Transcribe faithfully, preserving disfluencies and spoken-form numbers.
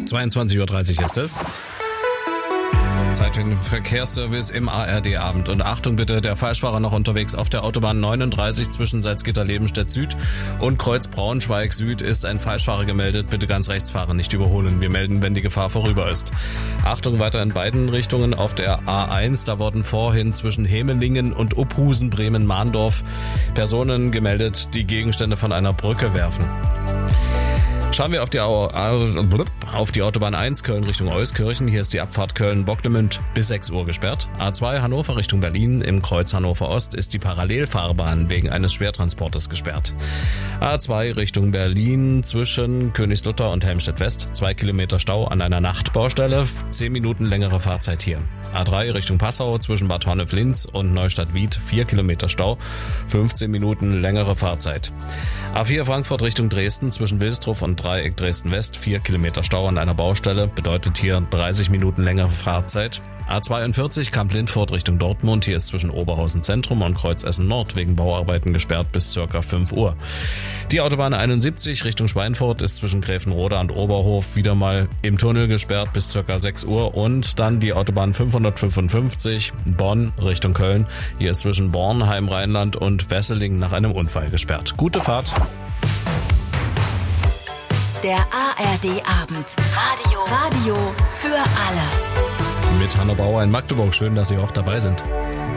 zweiundzwanzig Uhr dreißig ist es. Zeit für den Verkehrsservice im A R D-Abend. Und Achtung bitte, der Falschfahrer noch unterwegs auf der Autobahn neununddreißig zwischen Salzgitter-Lebenstedt Süd und Kreuz Braunschweig Süd ist ein Falschfahrer gemeldet. Bitte ganz rechts fahren, nicht überholen. Wir melden, wenn die Gefahr vorüber ist. Achtung weiter in beiden Richtungen auf der A eins. Da wurden vorhin zwischen Hemelingen und Uphusen, Bremen-Mahndorf Personen gemeldet, die Gegenstände von einer Brücke werfen. Schauen wir auf die, Au- auf die Autobahn eins Köln Richtung Euskirchen. Hier ist die Abfahrt Köln-Bocklemünd bis sechs Uhr gesperrt. A zwei Hannover Richtung Berlin. Im Kreuz Hannover Ost ist die Parallelfahrbahn wegen eines Schwertransportes gesperrt. A zwei Richtung Berlin zwischen Königslutter und Helmstedt West. Zwei Kilometer Stau an einer Nachtbaustelle. Zehn Minuten längere Fahrzeit hier. A drei Richtung Passau zwischen Bad Honnef-Linz und Neustadt-Wied. Vier Kilometer Stau. fünfzehn Minuten längere Fahrzeit. A vier Frankfurt Richtung Dresden zwischen Wilsdruff und Dreieck Dresden West. vier Kilometer Stau an einer Baustelle. Bedeutet hier dreißig Minuten längere Fahrzeit. A zweiundvierzig Kamp-Lindfort Richtung Dortmund. Hier ist zwischen Oberhausen Zentrum und Kreuz Essen Nord wegen Bauarbeiten gesperrt bis circa fünf Uhr. Die Autobahn einundsiebzig Richtung Schweinfurt ist zwischen Gräfenroda und Oberhof wieder mal im Tunnel gesperrt bis circa sechs Uhr. Und dann die Autobahn fünfhundertfünfundfünfzig Bonn Richtung Köln. Hier ist zwischen Bornheim, Rheinland und Wesseling nach einem Unfall gesperrt. Gute Fahrt. Der A R D-Abend. Radio. Radio für alle. Mit Hanna Bauer in Magdeburg. Schön, dass Sie auch dabei sind.